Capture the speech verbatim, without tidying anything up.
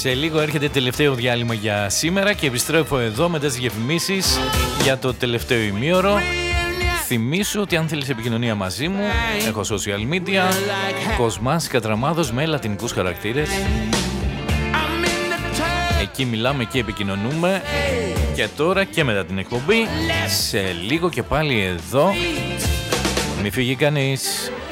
Σε λίγο έρχεται τελευταίο διάλειμμα για σήμερα και επιστρέφω εδώ μετά τις διαφημίσεις για το τελευταίο ημίωρο. Θυμήσου ότι αν θέλεις επικοινωνία μαζί μου, έχω social media, Κοσμάς Κατραμάδος με λατινικούς χαρακτήρες. Εκεί μιλάμε και επικοινωνούμε και τώρα και μετά την εκπομπή. Σε λίγο και πάλι εδώ. Μη φύγει κανείς.